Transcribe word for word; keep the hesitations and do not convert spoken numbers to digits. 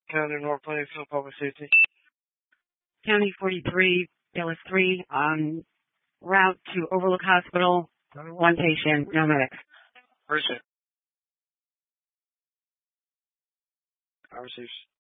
County, North Plainfield, Public Safety. County forty-three, Dallas three, um, route to Overlook Hospital, one patient, no medics. Appreciate it. I received.